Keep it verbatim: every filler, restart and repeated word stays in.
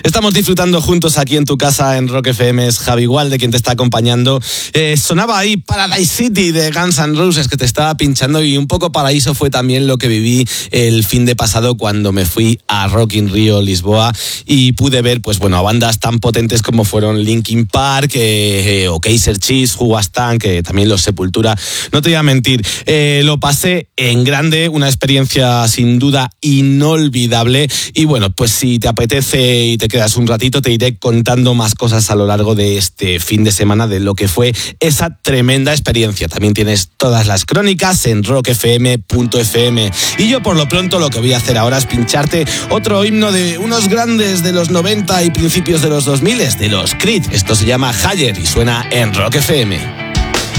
Estamos disfrutando juntos aquí en tu casa en Rock F M. Es Javi Gualde quien te está acompañando. Eh, sonaba ahí Paradise City de Guns N' Roses que te estaba pinchando, y un poco paraíso fue también lo que viví el fin de pasado cuando me fui a Rock in Rio Lisboa y pude ver, pues bueno, a bandas tan potentes como fueron Linkin Park eh, eh, o Kaiser Chiefs, Who Was Tan, que también los Sepultura. No te voy a mentir, eh, lo pasé en grande, una experiencia sin duda inolvidable. Y bueno, pues si te apetece y te quedas un ratito, te iré contando más cosas a lo largo de este fin de semana de lo que fue esa tremenda experiencia. También tienes todas las crónicas en rock f m punto f m. Y yo por lo pronto lo que voy a hacer ahora es pincharte otro himno de unos grandes de los noventa y principios de los dos mil, de los Creed. Esto se llama Higher y suena en Rock F M.